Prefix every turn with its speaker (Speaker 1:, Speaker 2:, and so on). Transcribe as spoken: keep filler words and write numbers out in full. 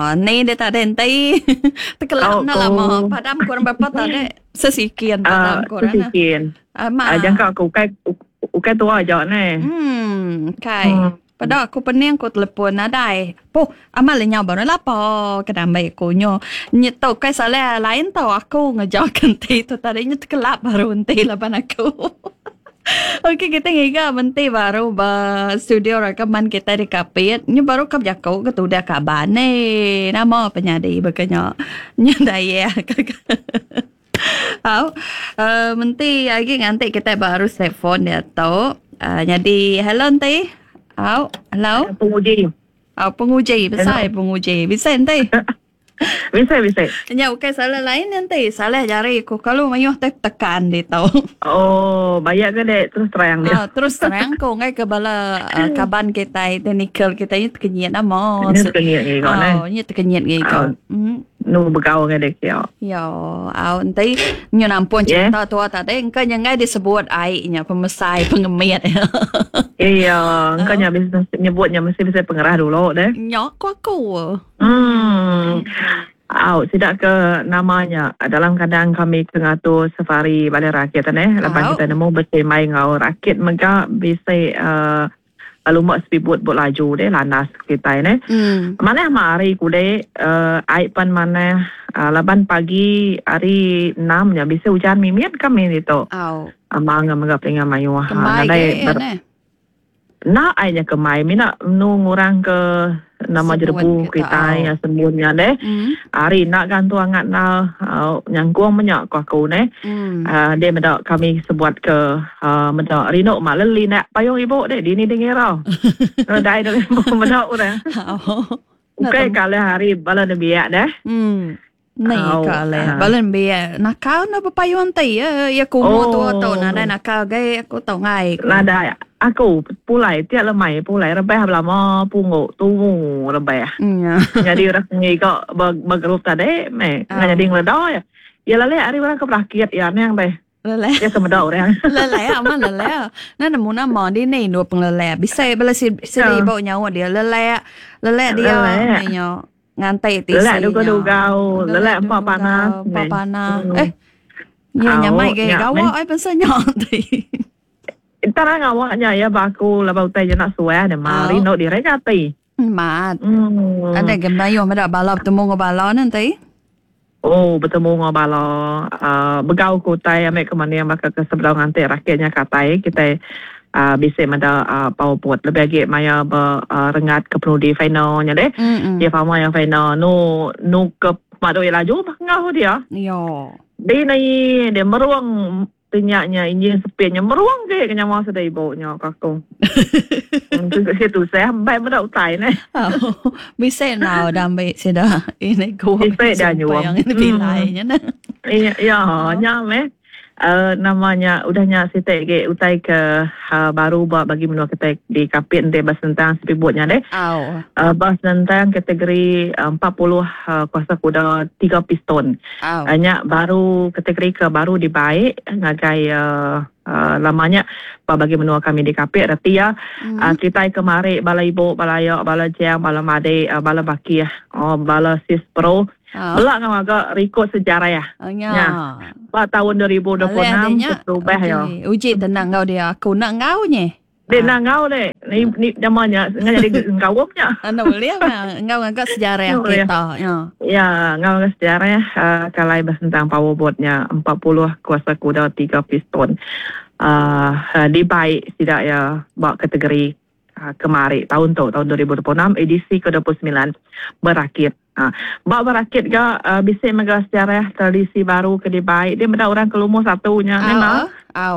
Speaker 1: ni dia tak ada enti. Terkelap na lah mo. Padam korang berapa tak ada sesikian padam korang na.
Speaker 2: Sesikian.
Speaker 1: Ah, ma.
Speaker 2: Jangan aku ukai ukai tua aja ni.
Speaker 1: Hmm, kai. Pada aku pening aku telepon na dai. Po, amal nya baru lah po kedambai aku nyo. Nyeto kai salah lain tau aku ngejakan ti tu tadinya terkelap baru enti laban aku. Okey, kita ngiga menti baru ba studio rekaman kita di Kapit. Nya baru kap jakau ke tu dah kabar ni. Nama penyadi bekanya. Nya daya. Au, uh, menti lagi nganti kita baru telefon dia tu. Uh, jadi hello enti. Au, hello.
Speaker 2: Penguji.
Speaker 1: Au, penguji besar penguji. Bisa enti.
Speaker 2: Bisa, bisa.
Speaker 1: Nya okay salah lain nanti. Salah jari aku kalau mayuh tek tekan dia tahu.
Speaker 2: Oh, banyak ke dek terus terang dia.
Speaker 1: Ah, terus terang ko ngai ke bala uh, kaban kita technical kita ni terkenyit nama.
Speaker 2: Ini terkenyit ni kau ni.
Speaker 1: Oh, ni terkenyit ni kau. Hmm.
Speaker 2: Nu bergaul ke dek ya.
Speaker 1: Ya, au nanti nyo nampun cerita tua tadi engkau ngai disebut aiknya pemesai pengemit.
Speaker 2: Iya, engkau nya bisa nyebutnya mesti bisa pengerah dulu deh.
Speaker 1: Nyok aku.
Speaker 2: Hmm. Au, tidak ke namanya. Dalam keadaan kami mengatur safari balai rakit ni, lepas kita nemu bersih main ngau rakit mereka bisa uh, lalu mak speedboat buat laju deh lanas kita ni.
Speaker 1: Hmm.
Speaker 2: Mana hari kude uh, air pan mana uh, laban pagi hari enam nya bisa hujan mimian kami itu.
Speaker 1: Au.
Speaker 2: Amang menggap dengan mayu.
Speaker 1: Kemai ke ber-
Speaker 2: na airnya kemai mina nu ngurang ke nama jerbu kita yang sembunnya deh.
Speaker 1: Mm.
Speaker 2: Hari nak gantu angat na uh, nyangkuang menyak ko aku ne.
Speaker 1: Mm.
Speaker 2: Uh, dia mendak kami sebuat ke uh, mendak rino maleli nak payung ibu deh di ni dengar. Uh, dai dah mendak orang. Okey kalau hari bala biak dah.
Speaker 1: Hmm. Nei kale balan biak nakau na papayun tai ya ya ku mo tu tu na na nakau gai aku tau ngai.
Speaker 2: Lada aku pulai tiap lemai pulai rebah lama pungo tu rebah. Jadi orang ngi ko bergrup tadi me jadi ngledo ya. Ya lale hari orang kebrakiat ya nang deh.
Speaker 1: Lele.
Speaker 2: Ya kemedau orang.
Speaker 1: Lele ama lele. Na nemu nama di ni no penglele. Bisa bala si si ibu nyawa dia lele. Lele dia nyo ngantai tisi.
Speaker 2: Lele duga dugau. Lele empat panas.
Speaker 1: Empat panas. Eh. Nya nyamai ge gawa ai pensa nyantai.
Speaker 2: Intara ngawaknya ya baku labau tay nak suai de mari no di rekati.
Speaker 1: Mat. Ada gemayo mada balap temu ngobalo nanti.
Speaker 2: Oh, bertemu dengan bala uh, begau kutai ambil ke mana maka ke sebelah nganti rakyatnya katai kita uh, bisa mada uh, powerboat lebih lagi maya ber uh, rengat ke penudi finalnya deh. Mm-hmm. Dia faham yang final nu nu ke madoi laju ngau dia.
Speaker 1: Yo.
Speaker 2: Dia ni dia meruang tinyaknya enjin sepinnya meruang ke kena masa dah ibunya kakung. Untuk situ saya baik mada utai ni.
Speaker 1: Oh, bisa now damai sudah ini gua.
Speaker 2: Bisa dah nyuam.
Speaker 1: Yang ini bilainya nah.
Speaker 2: Iya, ya, nyame. Uh, namanya udahnya si tege utai ke uh, baru buat bagi menua kita di Kapit nanti bahas tentang speedboatnya deh.
Speaker 1: Oh.
Speaker 2: Uh, bahas tentang kategori uh, empat puluh uh, kuasa kuda tiga piston.
Speaker 1: Oh.
Speaker 2: Hanya baru kategori ke baru dibaik ngagai uh, uh, lamanya bagi menua kami di Kapit Ratia. Mm. Uh, kita kemari bala ibu, bala ayah, bala jang, bala made, uh, bala baki ya. Oh, bala sis pro. Oh. Belak kan agak rekod sejarah ya.
Speaker 1: Oh, ya.
Speaker 2: Ya. Pada tahun dua ribu dua puluh enam berubah ya.
Speaker 1: Uji tenang kau dia. Aku nak kau ni.
Speaker 2: Dia nak kau deh. Ni ni namanya ngajak dia ngawapnya.
Speaker 1: Anda boleh mah ngau ngagak sejarah kita. Ya.
Speaker 2: Ya, ngau ngagak sejarah ya. Uh, kalau bahas tentang powerboatnya empat puluh kuasa kuda tiga piston. Uh, uh, dibaik tidak ya buat kategori uh, kemari tahun tu tahun dua ribu dua puluh enam edisi ke dua puluh sembilan berakit. Ah, bak berakit ga uh, bisa megah sejarah tradisi baru ke dibaik dia benda orang kelumur satunya memang.
Speaker 1: Oh.